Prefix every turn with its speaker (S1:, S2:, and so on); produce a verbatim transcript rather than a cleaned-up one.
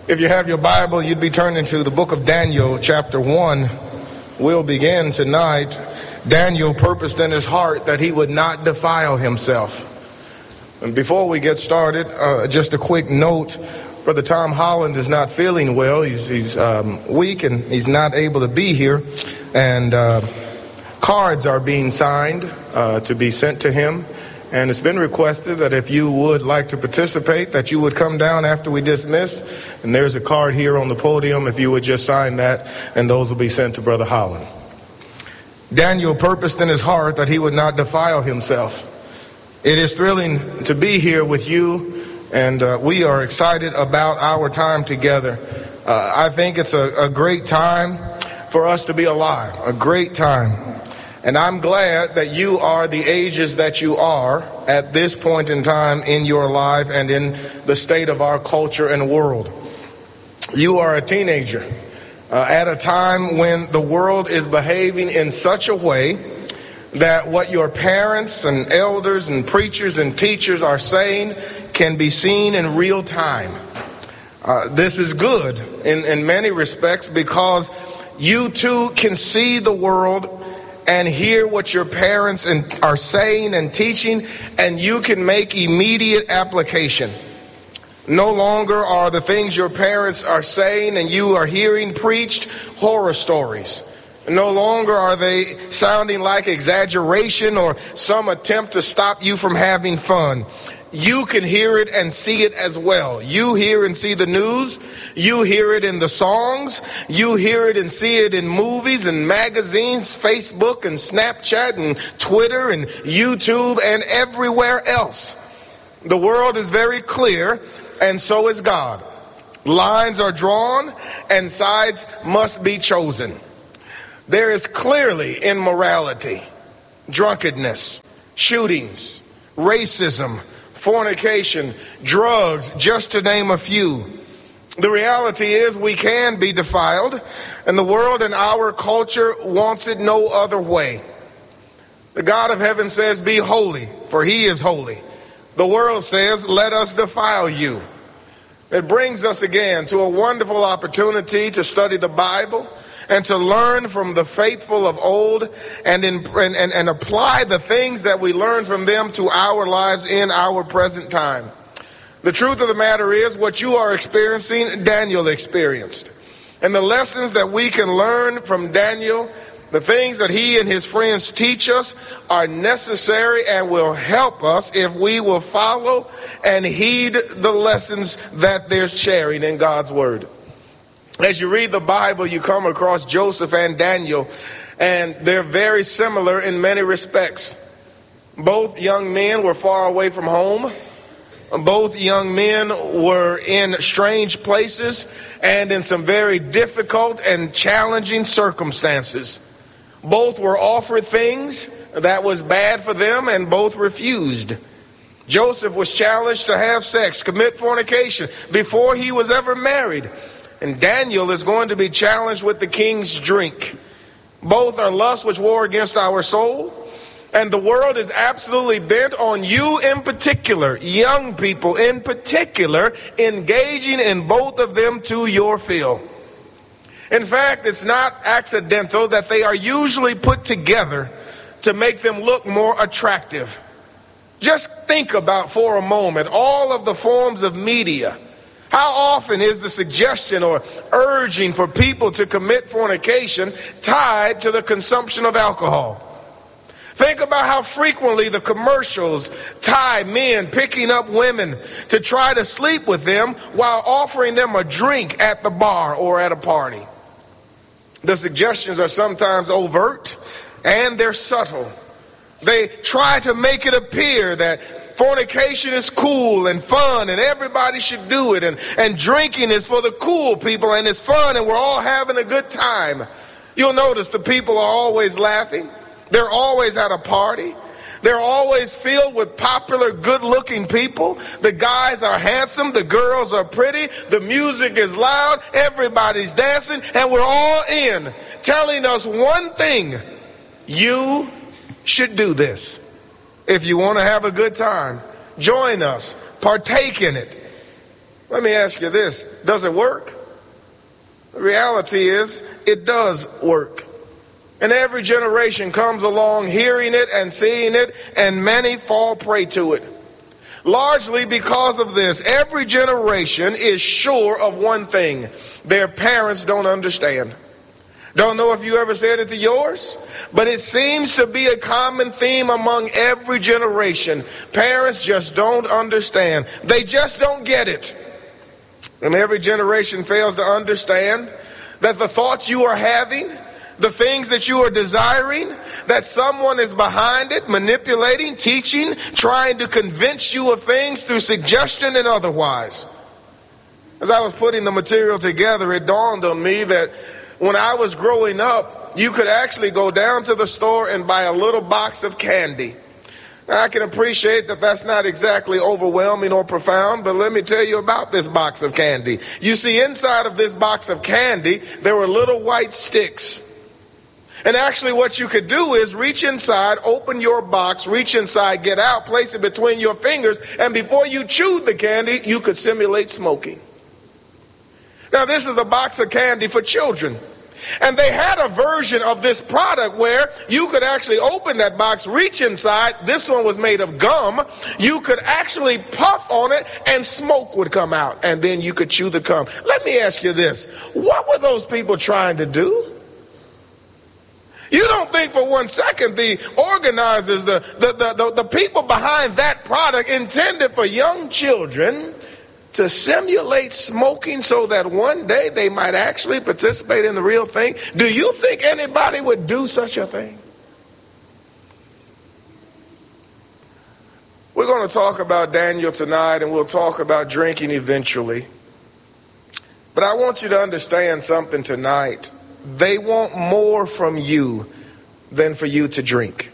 S1: If you have your Bible, you'd be turning to the book of Daniel, chapter one. We'll begin tonight. Daniel purposed in his heart that he would not defile himself. And before we get started, uh, just a quick note. Brother Tom Holland is not feeling well. He's, he's um, weak and he's not able to be here. And uh, cards are being signed uh, to be sent to him. And it's been requested that if you would like to participate, that you would come down after we dismiss. And there's a card here on the podium. If you would just sign that, and those will be sent to Brother Holland. Daniel purposed in his heart that he would not defile himself. It is thrilling to be here with you, and uh, we are excited about our time together. Uh, I think it's a, a great time for us to be alive, a great time. And I'm glad that you are the ages that you are at this point in time in your life and in the state of our culture and world. You are a teenager uh, at a time when the world is behaving in such a way that what your parents and elders and preachers and teachers are saying can be seen in real time. Uh, this is good in, in many respects because you too can see the world and hear what your parents and are saying and teaching, and you can make immediate application. No longer are the things your parents are saying and you are hearing preached horror stories. No longer are they sounding like exaggeration or some attempt to stop you from having fun. You can hear it and see it as well. You hear and see the news. You hear it in the songs. You hear it and see it in movies and magazines, Facebook and Snapchat and Twitter and YouTube and everywhere else. The world is very clear, and so is God. Lines are drawn and sides must be chosen. There is clearly immorality, drunkenness, shootings, racism, fornication, drugs, just to name a few. The reality is we can be defiled, and the world and our culture wants it no other way. The God of heaven says, "Be holy, for he is holy." The world says, "Let us defile you." It brings us again to a wonderful opportunity to study the Bible and to learn from the faithful of old and, in, and, and, and apply the things that we learn from them to our lives in our present time. The truth of the matter is, what you are experiencing, Daniel experienced. And the lessons that we can learn from Daniel, the things that he and his friends teach us, are necessary and will help us if we will follow and heed the lessons that they're sharing in God's word. As you read the Bible, you come across Joseph and Daniel, and they're very similar in many respects. Both young men were far away from home. Both young men were in strange places and in some very difficult and challenging circumstances. Both were offered things that was bad for them, and both refused. Joseph was challenged to have sex, commit fornication, before he was ever married. And Daniel is going to be challenged with the king's drink. Both are lusts which war against our soul. And the world is absolutely bent on you in particular, young people in particular, engaging in both of them to your fill. In fact, it's not accidental that they are usually put together to make them look more attractive. Just think about for a moment all of the forms of media. How often is the suggestion or urging for people to commit fornication tied to the consumption of alcohol? Think about how frequently the commercials tie men picking up women to try to sleep with them while offering them a drink at the bar or at a party. The suggestions are sometimes overt and they're subtle. They try to make it appear that fornication is cool and fun and everybody should do it, and, and drinking is for the cool people and it's fun and we're all having a good time. You'll notice the people are always laughing. They're always at a party. They're always filled with popular, good-looking people. The guys are handsome. The girls are pretty. The music is loud. Everybody's dancing. And we're all in, telling us one thing: you should do this. If you want to have a good time, join us. Partake in it. Let me ask you this. Does it work? The reality is, it does work. And every generation comes along hearing it and seeing it, and many fall prey to it. Largely because of this, every generation is sure of one thing: their parents don't understand. Don't know if you ever said it to yours, but it seems to be a common theme among every generation. Parents just don't understand. They just don't get it. And every generation fails to understand that the thoughts you are having, the things that you are desiring, that someone is behind it, manipulating, teaching, trying to convince you of things through suggestion and otherwise. As I was putting the material together, it dawned on me that when I was growing up, you could actually go down to the store and buy a little box of candy. Now, I can appreciate that that's not exactly overwhelming or profound, but let me tell you about this box of candy. You see, inside of this box of candy, there were little white sticks. And actually what you could do is reach inside, open your box, reach inside, get out, place it between your fingers, and before you chewed the candy, you could simulate smoking. Now, this is a box of candy for children. And they had a version of this product where you could actually open that box, reach inside. This one was made of gum. You could actually puff on it and smoke would come out. And then you could chew the gum. Let me ask you this. What were those people trying to do? You don't think for one second the organizers, the, the, the, the, the people behind that product intended for young children to simulate smoking so that one day they might actually participate in the real thing? Do you think anybody would do such a thing? We're going to talk about Daniel tonight, and we'll talk about drinking eventually. But I want you to understand something tonight. They want more from you than for you to drink.